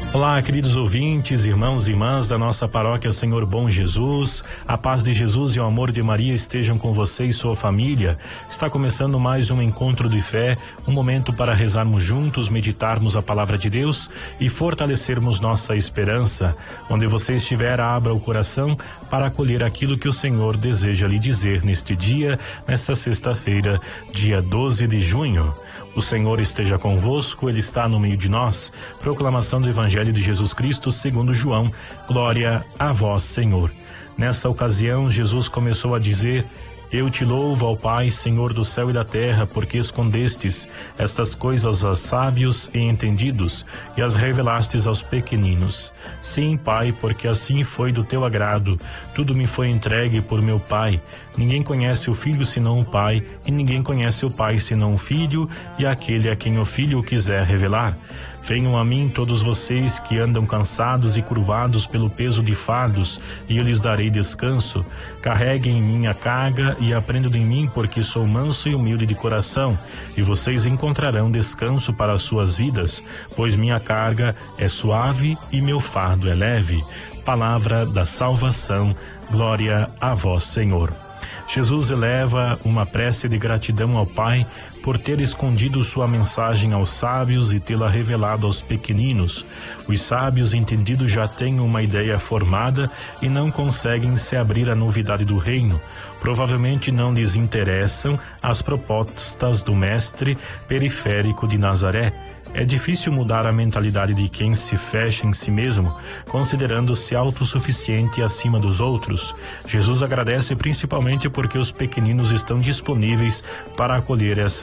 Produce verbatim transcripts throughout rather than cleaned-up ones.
Olá, queridos ouvintes, irmãos e irmãs da nossa paróquia Senhor Bom Jesus. A paz de Jesus e o amor de Maria estejam com você e sua família. Está começando mais um encontro de fé, um momento para rezarmos juntos, meditarmos a palavra de Deus e fortalecermos nossa esperança. Onde você estiver, abra o coração para acolher aquilo que o Senhor deseja lhe dizer neste dia, nesta sexta-feira, dia doze de junho. O Senhor esteja convosco, Ele está no meio de nós. Proclamação do Evangelho de Jesus Cristo segundo João. Glória a vós, Senhor. Nessa ocasião, Jesus começou a dizer: Eu te louvo, ó Pai, Senhor do céu e da terra, porque escondestes estas coisas aos sábios e entendidos e as revelastes aos pequeninos. Sim, Pai, porque assim foi do teu agrado. Tudo me foi entregue por meu Pai. Ninguém conhece o Filho senão o Pai, e ninguém conhece o Pai senão o Filho e aquele a quem o Filho quiser revelar. Venham a mim todos vocês que andam cansados e curvados pelo peso de fardos, e eu lhes darei descanso. Carreguem minha carga e aprendam em mim, porque sou manso e humilde de coração, e vocês encontrarão descanso para as suas vidas, pois minha carga é suave e meu fardo é leve. Palavra da salvação. Glória a vós, Senhor. Jesus eleva uma prece de gratidão ao Pai por ter escondido sua mensagem aos sábios e tê-la revelado aos pequeninos. Os sábios entendidos já têm uma ideia formada e não conseguem se abrir à novidade do reino. Provavelmente não lhes interessam as propostas do mestre periférico de Nazaré. É difícil mudar a mentalidade de quem se fecha em si mesmo, considerando-se autossuficiente e acima dos outros. Jesus agradece principalmente porque os pequeninos estão disponíveis para acolher essa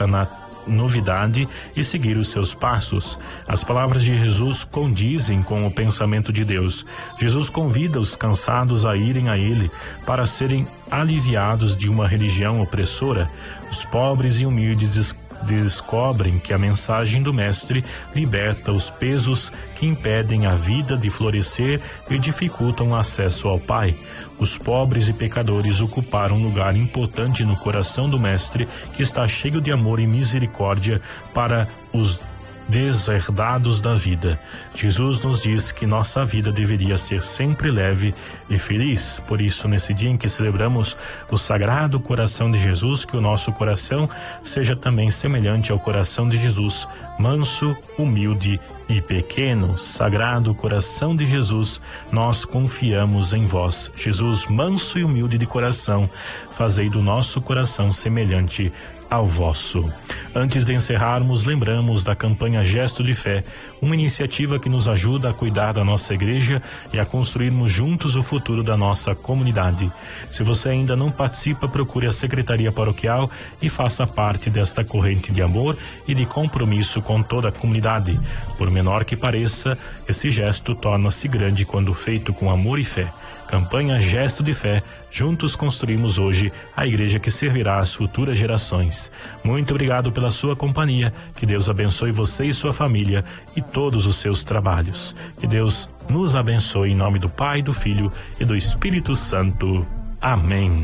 novidade e seguir os seus passos. As palavras de Jesus condizem com o pensamento de Deus. Jesus convida os cansados a irem a Ele para serem aliviados de uma religião opressora. Os pobres e humildes descobrem que a mensagem do Mestre liberta os pesos que impedem a vida de florescer e dificultam o acesso ao Pai. Os pobres e pecadores ocuparam um lugar importante no coração do Mestre, que está cheio de amor e misericórdia para os deserdados da vida. Jesus nos diz que nossa vida deveria ser sempre leve e feliz. Por isso, nesse dia em que celebramos o Sagrado Coração de Jesus, que o nosso coração seja também semelhante ao coração de Jesus, manso, humilde e pequeno. Sagrado Coração de Jesus, nós confiamos em vós. Jesus, manso e humilde de coração, fazei do nosso coração semelhante ao vosso. Antes de encerrarmos, lembramos da campanha Gesto de Fé, uma iniciativa que nos ajuda a cuidar da nossa igreja e a construirmos juntos o futuro da nossa comunidade. Se você ainda não participa, procure a Secretaria Paroquial e faça parte desta corrente de amor e de compromisso com toda a comunidade. Por menor que pareça, esse gesto torna-se grande quando feito com amor e fé. Campanha Gesto de Fé. Juntos construímos hoje a igreja que servirá às futuras gerações. Muito obrigado pela sua companhia. Que Deus abençoe você e sua família e todos os seus trabalhos. Que Deus nos abençoe em nome do Pai, do Filho e do Espírito Santo. Amém.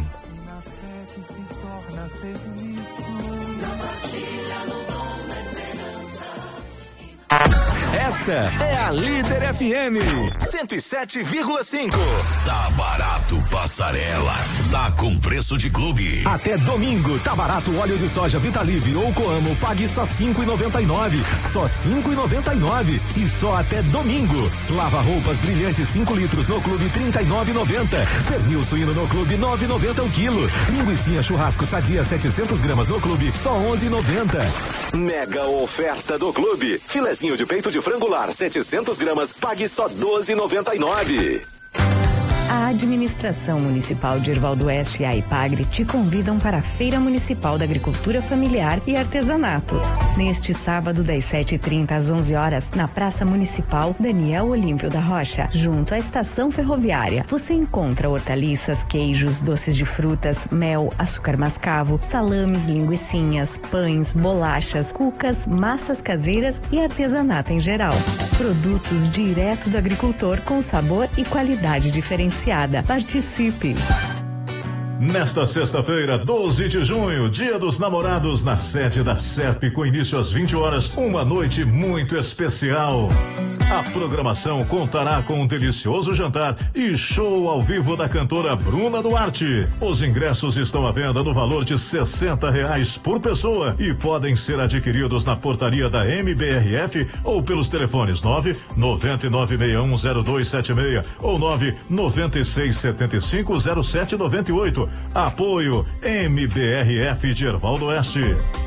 Esta é a Líder F M cento e sete vírgula cinco. Tá barato passarela, tá com preço de clube. Até domingo, tá barato óleo de soja Vitalive ou Coamo, pague só cinco e noventa e nove. Só cinco e noventa e nove e só até domingo. Lava roupas brilhantes cinco litros no clube trinta e nove e noventa. Pernil suíno no clube nove e noventa o quilo. Linguiça churrasco sadia setecentos gramas no clube só onze e noventa. Mega oferta do clube. Filezinho de peito de frango lar setecentos gramas, pague só doze e noventa e nove. A Administração Municipal de Erval do Oeste e a Ipagre te convidam para a Feira Municipal da Agricultura Familiar e Artesanato. Neste sábado, das sete e trinta às onze horas, na Praça Municipal Daniel Olímpio da Rocha, junto à Estação Ferroviária. Você encontra hortaliças, queijos, doces de frutas, mel, açúcar mascavo, salames, linguicinhas, pães, bolachas, cucas, massas caseiras e artesanato em geral. Produtos direto do agricultor com sabor e qualidade diferenciada. Participe! Nesta sexta-feira, doze de junho, Dia dos Namorados, na sede da SERP, com início às vinte horas, uma noite muito especial. A programação contará com um delicioso jantar e show ao vivo da cantora Bruna Duarte. Os ingressos estão à venda no valor de sessenta reais por pessoa e podem ser adquiridos na portaria da M B R F ou pelos telefones nove nove nove seis um zero dois sete seis ou nove nove seis sete cinco zero sete nove oito. Apoio M B R F de Ervaldo Oeste.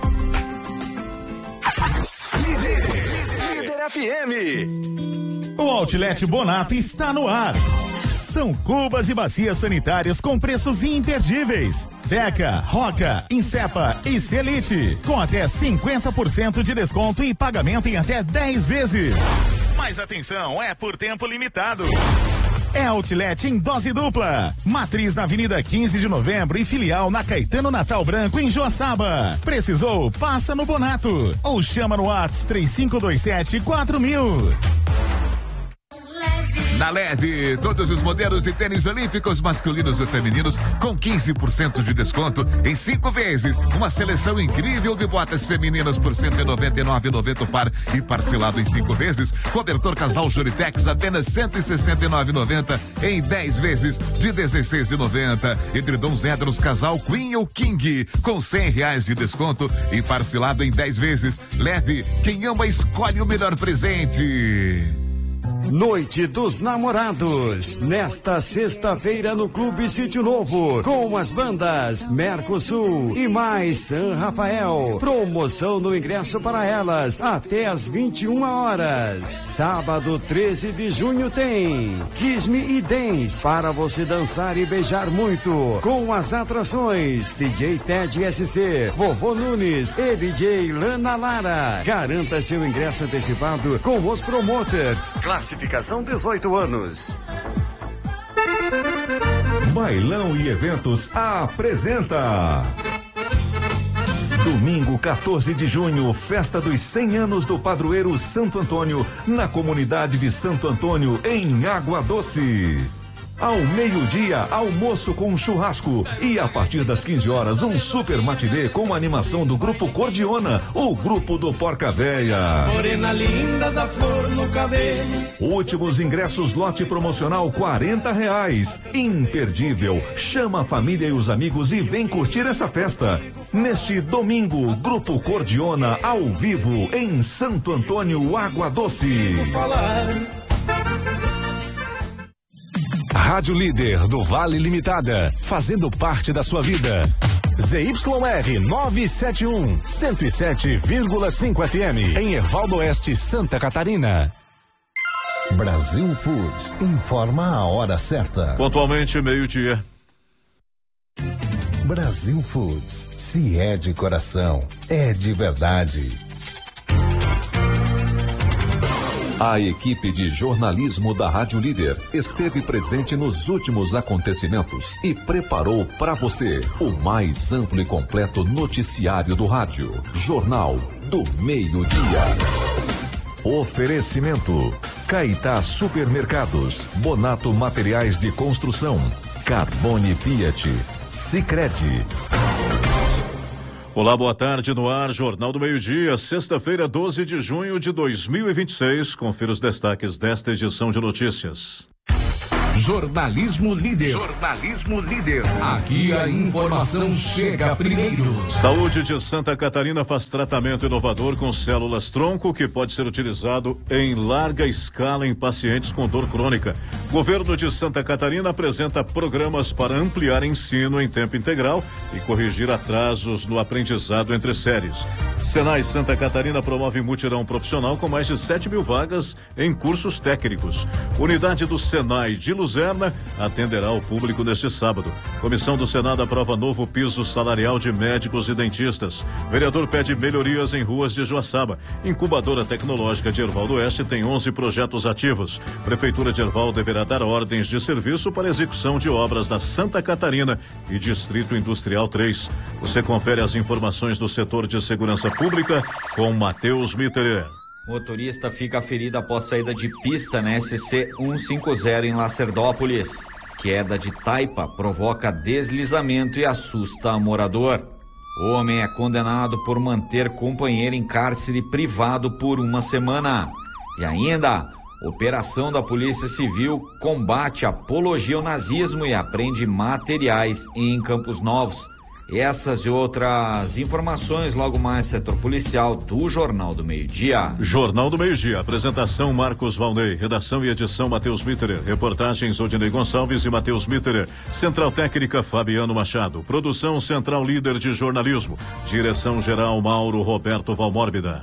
Líder F M. O Outlet Bonato está no ar. São cubas e bacias sanitárias com preços imperdíveis. Deca, Roca, Insepa e Celite, com até cinquenta por cento de desconto e pagamento em até dez vezes. Mas atenção, é por tempo limitado. É Outlet em dose dupla. Matriz na Avenida quinze de Novembro e filial na Caetano Natal Branco, em Joaçaba. Precisou? Passa no Bonato. Ou chama no WhatsApp três cinco dois sete quatro mil. Na Leve, todos os modelos de tênis olímpicos masculinos e femininos com quinze por cento de desconto em cinco vezes. Uma seleção incrível de botas femininas por cento e noventa e nove reais e noventa centavos o par e parcelado em cinco vezes. Cobertor casal Juritex apenas cento e sessenta e nove reais e noventa centavos em dez vezes de dezesseis reais e noventa centavos. Edredons Edros casal Queen ou King com cem reais de desconto e parcelado em dez vezes. Leve, quem ama escolhe o melhor presente. Noite dos Namorados, nesta sexta-feira no Clube Sítio Novo, com as bandas Mercosul e mais San Rafael. Promoção no ingresso para elas até às vinte e uma horas. Sábado treze de junho tem Kiss Me e Dance para você dançar e beijar muito, com as atrações D J Ted S C, Vovô Nunes e D J Lana Lara. Garanta seu ingresso antecipado com os promoters. Classificação dezoito anos. Bailão e Eventos apresenta. Domingo, quatorze de junho, festa dos cem anos do padroeiro Santo Antônio, na comunidade de Santo Antônio, em Água Doce. Ao meio-dia, almoço com churrasco e a partir das quinze horas, um super matinê com a animação do Grupo Cordiona, o grupo do Porca Véia. Morena linda da flor no cabelo. Últimos ingressos, lote promocional quarenta reais. Imperdível. Chama a família e os amigos e vem curtir essa festa. Neste domingo, Grupo Cordiona ao vivo em Santo Antônio, Água Doce. Rádio Líder do Vale Limitada, fazendo parte da sua vida. Z Y R novecentos e setenta e um, cento e sete vírgula cinco F M, em Ervaldo Oeste, Santa Catarina. Brasil Foods informa a hora certa. Pontualmente, meio-dia. Brasil Foods, se é de coração, é de verdade. A equipe de jornalismo da Rádio Líder esteve presente nos últimos acontecimentos e preparou para você o mais amplo e completo noticiário do rádio. Jornal do Meio-Dia. Oferecimento: Caetá Supermercados, Bonato Materiais de Construção, Carbone Fiat, Sicredi. Olá, boa tarde, no ar, Jornal do Meio-Dia, sexta-feira, doze de junho de dois mil e vinte e seis. Confira os destaques desta edição de notícias. Jornalismo Líder. Jornalismo Líder. Aqui a informação chega primeiro. Saúde de Santa Catarina faz tratamento inovador com células tronco que pode ser utilizado em larga escala em pacientes com dor crônica. Governo de Santa Catarina apresenta programas para ampliar ensino em tempo integral e corrigir atrasos no aprendizado entre séries. Senai Santa Catarina promove mutirão profissional com mais de sete mil vagas em cursos técnicos. Unidade do Senai de Luzerna atenderá o público neste sábado. Comissão do Senado aprova novo piso salarial de médicos e dentistas. Vereador pede melhorias em ruas de Joaçaba. Incubadora Tecnológica de Ervaldo Oeste tem onze projetos ativos. Prefeitura de Ervaldo deverá dar ordens de serviço para execução de obras da Santa Catarina e Distrito Industrial três. Você confere as informações do setor de segurança pública com Matheus Mitterer. Motorista fica ferido após saída de pista na S C cento e cinquenta em Lacerdópolis. Queda de taipa provoca deslizamento e assusta morador. Homem é condenado por manter companheira em cárcere privado por uma semana. E ainda, operação da Polícia Civil combate apologia ao nazismo e apreende materiais em Campos Novos. Essas e outras informações logo mais, setor policial do Jornal do Meio-Dia. Jornal do Meio-Dia, apresentação Marcos Valnei, redação e edição Matheus Mitterer, reportagens Odinei Gonçalves e Matheus Mitterer, central técnica Fabiano Machado, produção Central Líder de Jornalismo, direção geral Mauro Roberto Valmórbida.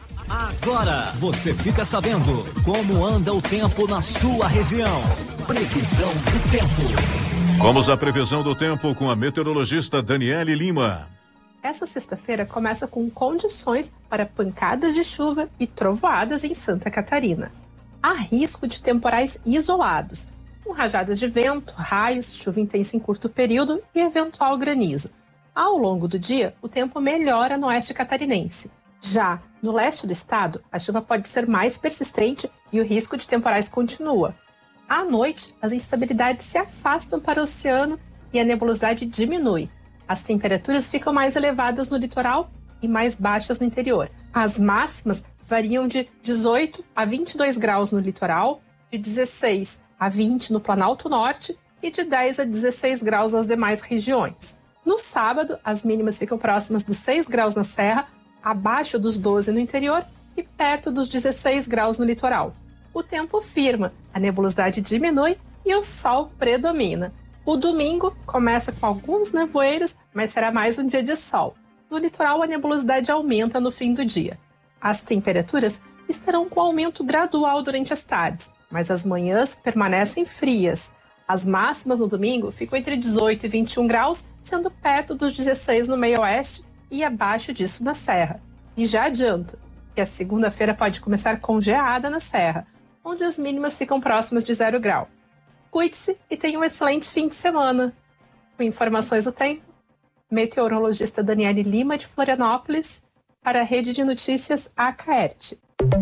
Agora você fica sabendo como anda o tempo na sua região. Previsão do tempo. Vamos à previsão do tempo com a meteorologista Daniele Lima. Essa sexta-feira começa com condições para pancadas de chuva e trovoadas em Santa Catarina. Há risco de temporais isolados, com rajadas de vento, raios, chuva intensa em curto período e eventual granizo. Ao longo do dia, o tempo melhora no oeste catarinense. Já no leste do estado, a chuva pode ser mais persistente e o risco de temporais continua. À noite, as instabilidades se afastam para o oceano e a nebulosidade diminui. As temperaturas ficam mais elevadas no litoral e mais baixas no interior. As máximas variam de dezoito a vinte e dois graus no litoral, de dezesseis a vinte no Planalto Norte e de dez a dezesseis graus nas demais regiões. No sábado, as mínimas ficam próximas dos seis graus na Serra, abaixo dos doze no interior e perto dos dezesseis graus no litoral. O tempo firma, a nebulosidade diminui e o sol predomina. O domingo começa com alguns nevoeiros, mas será mais um dia de sol. No litoral, a nebulosidade aumenta no fim do dia. As temperaturas estarão com aumento gradual durante as tardes, mas as manhãs permanecem frias. As máximas no domingo ficam entre dezoito e vinte e um graus, sendo perto dos dezesseis no meio-oeste e abaixo disso na Serra. E já adianto que a segunda-feira pode começar com geada na Serra, onde as mínimas ficam próximas de zero grau. Cuide-se e tenha um excelente fim de semana. Com informações do tempo, meteorologista Daniele Lima, de Florianópolis, para a Rede de Notícias Acaerte.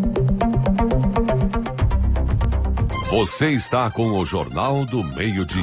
Você está com o Jornal do Meio-Dia.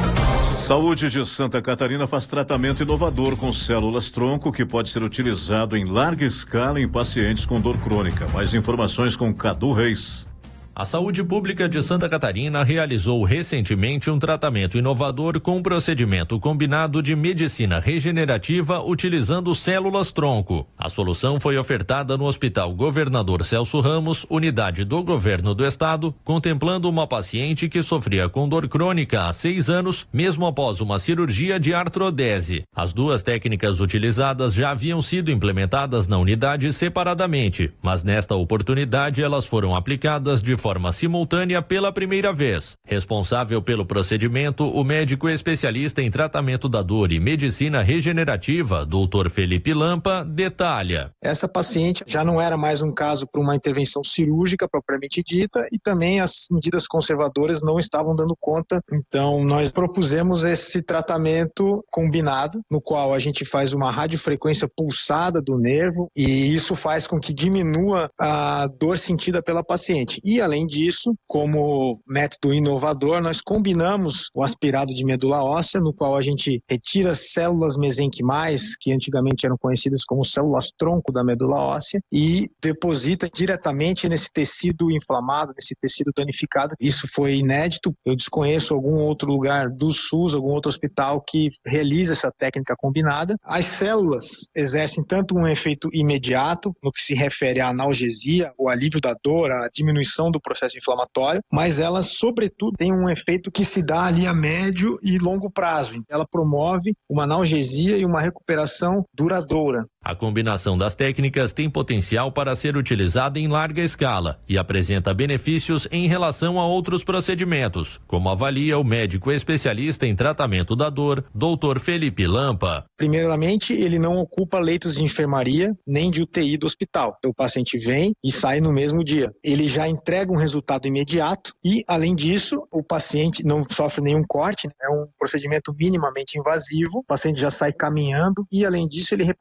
Saúde de Santa Catarina faz tratamento inovador com células tronco que pode ser utilizado em larga escala em pacientes com dor crônica. Mais informações com Cadu Reis. A Saúde Pública de Santa Catarina realizou recentemente um tratamento inovador com um procedimento combinado de medicina regenerativa utilizando células-tronco. A solução foi ofertada no Hospital Governador Celso Ramos, unidade do Governo do Estado, contemplando uma paciente que sofria com dor crônica há seis anos, mesmo após uma cirurgia de artrodese. As duas técnicas utilizadas já haviam sido implementadas na unidade separadamente, mas nesta oportunidade elas foram aplicadas de forma simultânea pela primeira vez. Responsável pelo procedimento, o médico especialista em tratamento da dor e medicina regenerativa, doutor Felipe Lampa, detalha. Essa paciente já não era mais um caso para uma intervenção cirúrgica propriamente dita e também as medidas conservadoras não estavam dando conta. Então, nós propusemos esse tratamento combinado, no qual a gente faz uma radiofrequência pulsada do nervo e isso faz com que diminua a dor sentida pela paciente. E, além disso, como método inovador, nós combinamos o aspirado de medula óssea, no qual a gente retira células mesenquimais, que antigamente eram conhecidas como células-tronco da medula óssea, e deposita diretamente nesse tecido inflamado, nesse tecido danificado. Isso foi inédito. Eu desconheço algum outro lugar do SUS, algum outro hospital que realiza essa técnica combinada. As células exercem tanto um efeito imediato, no que se refere à analgesia, o alívio da dor, a diminuição do processo inflamatório, mas ela, sobretudo, tem um efeito que se dá ali a médio e longo prazo. Ela promove uma analgesia e uma recuperação duradoura. A combinação das técnicas tem potencial para ser utilizada em larga escala e apresenta benefícios em relação a outros procedimentos, como avalia o médico especialista em tratamento da dor, doutor Felipe Lampa. Primeiramente, ele não ocupa leitos de enfermaria nem de U T I do hospital. O paciente vem e sai no mesmo dia. Ele já entrega um resultado imediato e, além disso, o paciente não sofre nenhum corte, é um procedimento minimamente invasivo, o paciente já sai caminhando e, além disso, ele representa um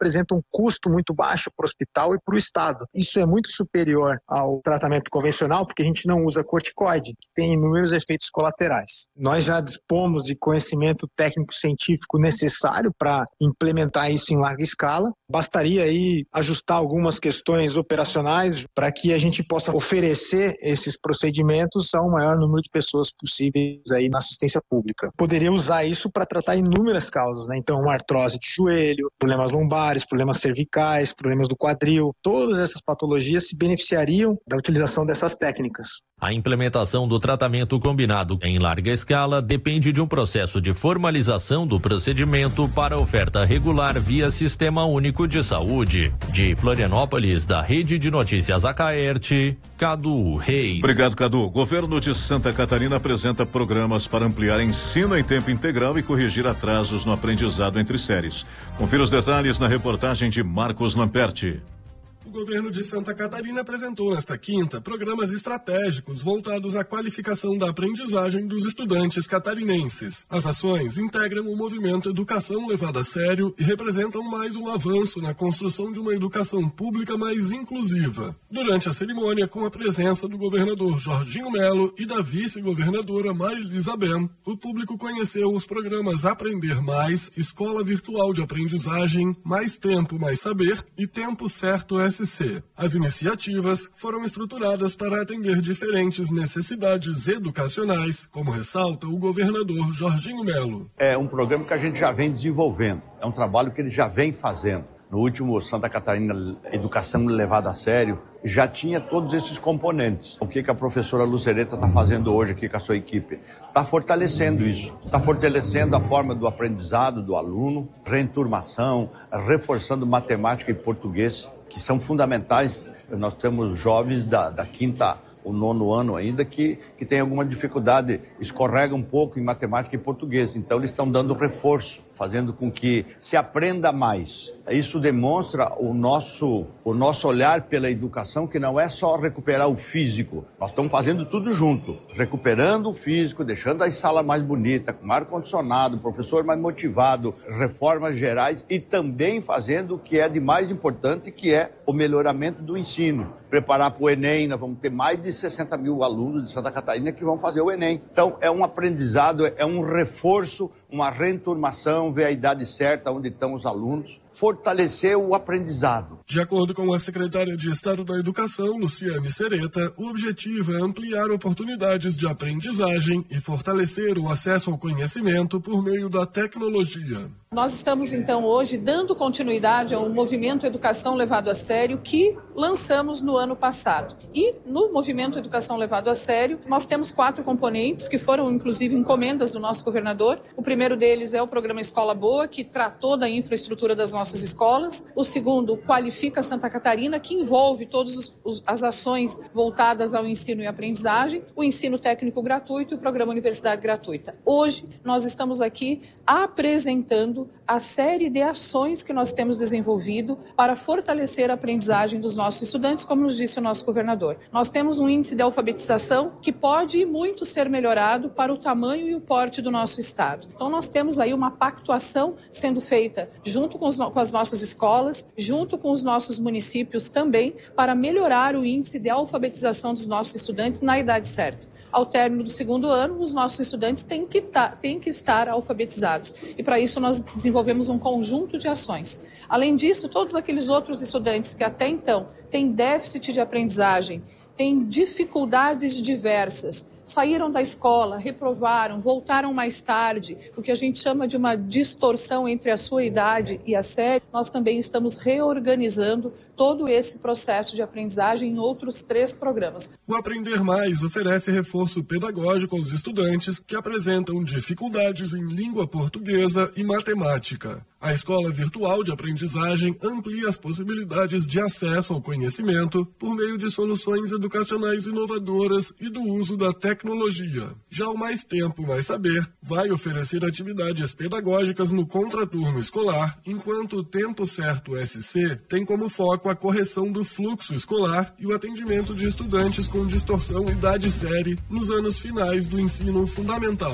custo muito baixo para o hospital e para o Estado. Isso é muito superior ao tratamento convencional, porque a gente não usa corticoide, que tem inúmeros efeitos colaterais. Nós já dispomos de conhecimento técnico-científico necessário para implementar isso em larga escala. Bastaria aí ajustar algumas questões operacionais para que a gente possa oferecer esses procedimentos ao maior número de pessoas possíveis aí na assistência pública. Poderia usar isso para tratar inúmeras causas, né? Então, uma artrose de joelho, problemas lombares, problemas cervicais, problemas do quadril, todas essas patologias se beneficiariam da utilização dessas técnicas. A implementação do tratamento combinado em larga escala depende de um processo de formalização do procedimento para oferta regular via Sistema Único de Saúde. De Florianópolis, da Rede de Notícias Acaerte, Cadu Reis. Obrigado, Cadu. Governo de Santa Catarina apresenta programas para ampliar ensino em tempo integral e corrigir atrasos no aprendizado entre séries. Confira os detalhes na reportagem de Marcos Lamperti. O governo de Santa Catarina apresentou nesta quinta programas estratégicos voltados à qualificação da aprendizagem dos estudantes catarinenses. As ações integram o movimento Educação Levada a Sério e representam mais um avanço na construção de uma educação pública mais inclusiva. Durante a cerimônia, com a presença do governador Jorginho Melo e da vice-governadora Marilisa Ben, o público conheceu os programas Aprender Mais, Escola Virtual de Aprendizagem, Mais Tempo, Mais Saber e Tempo Certo S C. As iniciativas foram estruturadas para atender diferentes necessidades educacionais, como ressalta o governador Jorginho Melo. É um programa que a gente já vem desenvolvendo, é um trabalho que ele já vem fazendo. No último Santa Catarina Educação Levada a Sério, já tinha todos esses componentes. O que, que a professora Lucereta está fazendo hoje aqui com a sua equipe? Está fortalecendo isso, está fortalecendo a forma do aprendizado do aluno, reenturmação, reforçando matemática e português, que são fundamentais. Nós temos jovens da, da quinta, o nono ano ainda, que, que tem alguma dificuldade, escorrega um pouco em matemática e português. Então, eles estão dando reforço, fazendo com que se aprenda mais. Isso demonstra o nosso, o nosso olhar pela educação, que não é só recuperar o físico. Nós estamos fazendo tudo junto, recuperando o físico, deixando a sala mais bonita, com ar-condicionado, professor mais motivado, reformas gerais e também fazendo o que é de mais importante, que é o melhoramento do ensino. Preparar para o Enem, nós vamos ter mais de sessenta mil alunos de Santa Catarina que vão fazer o Enem. Então, é um aprendizado, é um reforço, uma reenturmação, ver a idade certa onde estão os alunos, fortalecer o aprendizado. De acordo com a secretária de Estado da Educação, Luciane Sereta, o objetivo é ampliar oportunidades de aprendizagem e fortalecer o acesso ao conhecimento por meio da tecnologia. Nós estamos, então, hoje dando continuidade ao movimento Educação Levado a Sério que lançamos no ano passado. E no movimento Educação Levado a Sério, nós temos quatro componentes que foram, inclusive, encomendas do nosso governador. O primeiro deles é o programa Escola Boa, que tratou da infraestrutura das nossas escolas. O segundo, Qualifica Santa Catarina, que envolve todas as ações voltadas ao ensino e aprendizagem, o ensino técnico gratuito e o programa Universidade Gratuita. Hoje, nós estamos aqui apresentando a série de ações que nós temos desenvolvido para fortalecer a aprendizagem dos nossos estudantes, como nos disse o nosso governador. Nós temos um índice de alfabetização que pode e muito ser melhorado para o tamanho e o porte do nosso estado. Então nós temos aí uma pactuação sendo feita junto com, os, com as nossas escolas, junto com os nossos municípios também, para melhorar o índice de alfabetização dos nossos estudantes na idade certa. Ao término do segundo ano, os nossos estudantes têm que, ta, têm que estar alfabetizados. E para isso nós desenvolvemos um conjunto de ações. Além disso, todos aqueles outros estudantes que até então têm déficit de aprendizagem, têm dificuldades diversas, saíram da escola, reprovaram, voltaram mais tarde, o que a gente chama de uma distorção entre a sua idade e a série, nós também estamos reorganizando todo esse processo de aprendizagem em outros três programas. O Aprender Mais oferece reforço pedagógico aos estudantes que apresentam dificuldades em língua portuguesa e matemática. A Escola Virtual de Aprendizagem amplia as possibilidades de acesso ao conhecimento por meio de soluções educacionais inovadoras e do uso da tecnologia. Já o Mais Tempo, Mais Saber vai oferecer atividades pedagógicas no contraturno escolar, enquanto o Tempo Certo S C tem como foco a correção do fluxo escolar e o atendimento de estudantes com distorção idade-série nos anos finais do ensino fundamental.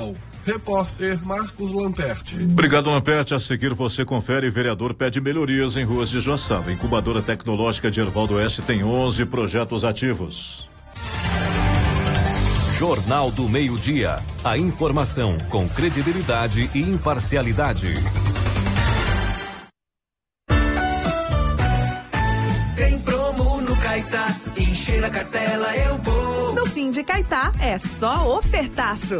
Repórter Marcos Lamperti. Obrigado, Lamperti. A seguir você confere: vereador pede melhorias em ruas de Joaçaba. Incubadora Tecnológica de Ervaldo Oeste tem onze projetos ativos. Jornal do Meio-Dia. A informação com credibilidade e imparcialidade. Tem promo no Caetá, encher a cartela eu vou. No fim de Caetá é só ofertaço.